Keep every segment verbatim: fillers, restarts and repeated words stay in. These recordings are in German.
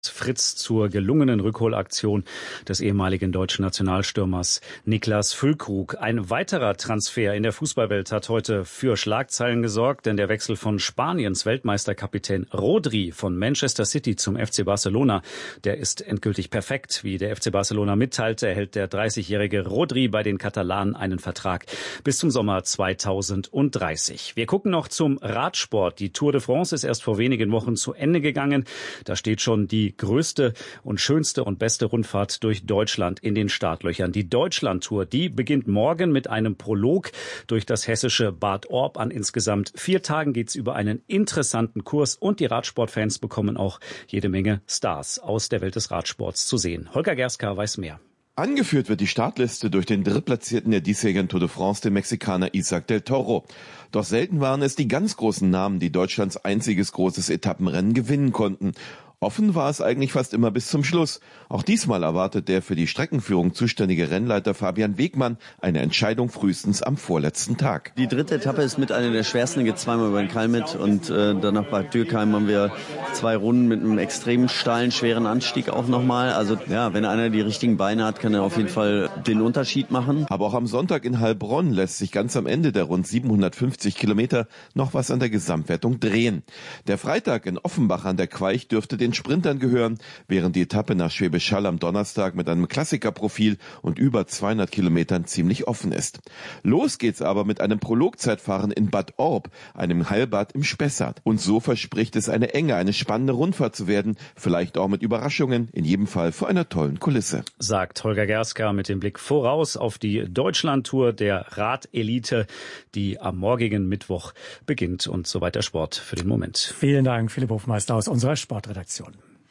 Fritz zur gelungenen Rückholaktion des ehemaligen deutschen Nationalstürmers Niklas Füllkrug. Ein weiterer Transfer in der Fußballwelt hat heute für Schlagzeilen gesorgt, denn der Wechsel von Spaniens Weltmeisterkapitän Rodri von Manchester City zum F C Barcelona, der ist endgültig perfekt. Wie der F C Barcelona mitteilte, erhält der dreißigjährige Rodri bei den Katalanen einen Vertrag bis zum Sommer zweitausenddreißig. Wir gucken noch zum Radsport. Die Tour de France ist erst vor wenigen Wochen zu Ende gegangen. Da steht schon die größte und schönste und beste Rundfahrt durch Deutschland in den Startlöchern. Die Deutschlandtour, die beginnt morgen mit einem Prolog durch das hessische Bad Orb. An insgesamt vier Tagen geht's über einen interessanten Kurs und die Radsportfans bekommen auch jede Menge Stars aus der Welt des Radsports zu sehen. Holger Gerska weiß mehr. Angeführt wird die Startliste durch den Drittplatzierten der diesjährigen Tour de France, den Mexikaner Isaac del Toro. Doch selten waren es die ganz großen Namen, die Deutschlands einziges großes Etappenrennen gewinnen konnten. Offen war es eigentlich fast immer bis zum Schluss. Auch diesmal erwartet der für die Streckenführung zuständige Rennleiter Fabian Wegmann eine Entscheidung frühestens am vorletzten Tag. Die dritte Etappe ist mit einer der schwersten, geht zweimal über den Kalmit und äh, danach bei Dürkheim haben wir zwei Runden mit einem extrem steilen, schweren Anstieg auch nochmal. Also ja, wenn einer die richtigen Beine hat, kann er auf jeden Fall den Unterschied machen. Aber auch am Sonntag in Heilbronn lässt sich ganz am Ende der rund siebenhundertfünfzig Kilometer noch was an der Gesamtwertung drehen. Der Freitag in Offenbach an der Queich dürfte den Sprintern gehören, während die Etappe nach Schwäbisch Hall am Donnerstag mit einem Klassikerprofil und über zweihundert Kilometern ziemlich offen ist. Los geht's aber mit einem Prologzeitfahren in Bad Orb, einem Heilbad im Spessart. Und so verspricht es eine enge, eine spannende Rundfahrt zu werden, vielleicht auch mit Überraschungen, in jedem Fall vor einer tollen Kulisse. Sagt Holger Gerska mit dem Blick voraus auf die Deutschlandtour der Radelite, die am morgigen Mittwoch beginnt. Und so weiter Sport für den Moment. Vielen Dank, Philipp Hofmeister aus unserer Sportredaktion.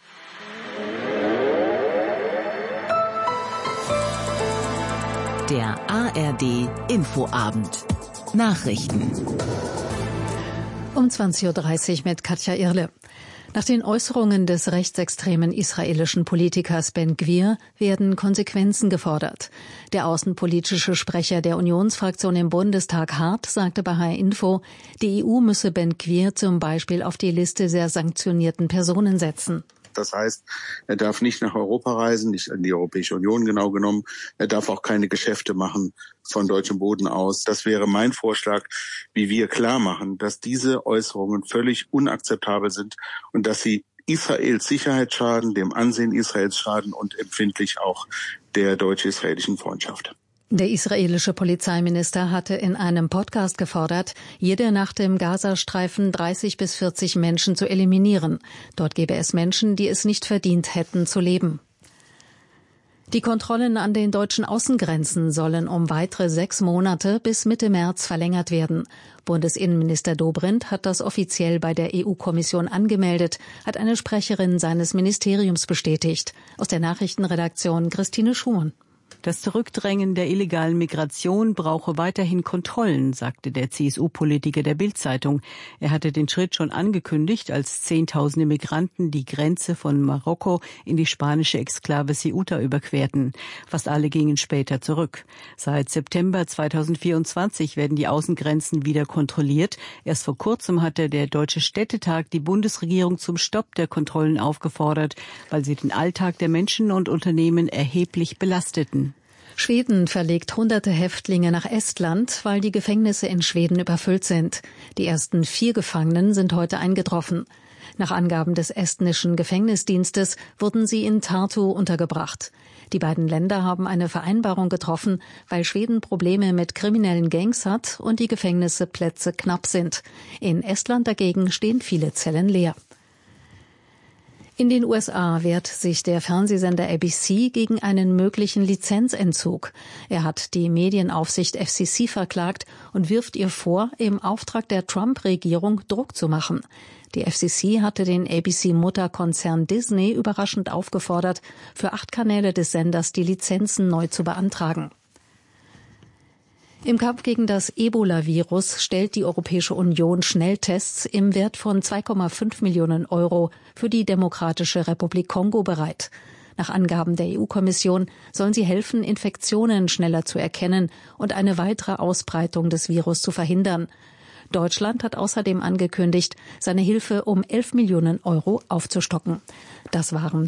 Der A R D Infoabend. Nachrichten. Um zwanzig Uhr dreißig mit Katja Irle. Nach den Äußerungen des rechtsextremen israelischen Politikers Ben Gvir werden Konsequenzen gefordert. Der außenpolitische Sprecher der Unionsfraktion im Bundestag Hart sagte bei H R Info, die E U müsse Ben Gvir zum Beispiel auf die Liste der sanktionierten Personen setzen. Das heißt, er darf nicht nach Europa reisen, nicht in die Europäische Union genau genommen. Er darf auch keine Geschäfte machen von deutschem Boden aus. Das wäre mein Vorschlag, wie wir klar machen, dass diese Äußerungen völlig unakzeptabel sind und dass sie Israels Sicherheit schaden, dem Ansehen Israels schaden und empfindlich auch der deutsch-israelischen Freundschaft. Der israelische Polizeiminister hatte in einem Podcast gefordert, jede Nacht im Gazastreifen dreißig bis vierzig Menschen zu eliminieren. Dort gäbe es Menschen, die es nicht verdient hätten zu leben. Die Kontrollen an den deutschen Außengrenzen sollen um weitere sechs Monate bis Mitte März verlängert werden. Bundesinnenminister Dobrindt hat das offiziell bei der E U-Kommission angemeldet, hat eine Sprecherin seines Ministeriums bestätigt. Aus der Nachrichtenredaktion Christine Schumann. Das Zurückdrängen der illegalen Migration brauche weiterhin Kontrollen, sagte der C S U-Politiker der Bild-Zeitung. Er hatte den Schritt schon angekündigt, als Zehntausende Migranten die Grenze von Marokko in die spanische Exklave Ceuta überquerten. Fast alle gingen später zurück. Seit September zweitausendvierundzwanzig werden die Außengrenzen wieder kontrolliert. Erst vor kurzem hatte der Deutsche Städtetag die Bundesregierung zum Stopp der Kontrollen aufgefordert, weil sie den Alltag der Menschen und Unternehmen erheblich belasteten. Schweden verlegt hunderte Häftlinge nach Estland, weil die Gefängnisse in Schweden überfüllt sind. Die ersten vier Gefangenen sind heute eingetroffen. Nach Angaben des estnischen Gefängnisdienstes wurden sie in Tartu untergebracht. Die beiden Länder haben eine Vereinbarung getroffen, weil Schweden Probleme mit kriminellen Gangs hat und die Gefängnisseplätze knapp sind. In Estland dagegen stehen viele Zellen leer. In den U S A wehrt sich der Fernsehsender A B C gegen einen möglichen Lizenzentzug. Er hat die Medienaufsicht F C C verklagt und wirft ihr vor, im Auftrag der Trump-Regierung Druck zu machen. Die F C C hatte den A B C-Mutterkonzern Disney überraschend aufgefordert, für acht Kanäle des Senders die Lizenzen neu zu beantragen. Im Kampf gegen das Ebola-Virus stellt die Europäische Union Schnelltests im Wert von zwei Komma fünf Millionen Euro für die Demokratische Republik Kongo bereit. Nach Angaben der E U-Kommission sollen sie helfen, Infektionen schneller zu erkennen und eine weitere Ausbreitung des Virus zu verhindern. Deutschland hat außerdem angekündigt, seine Hilfe um elf Millionen Euro aufzustocken. Das waren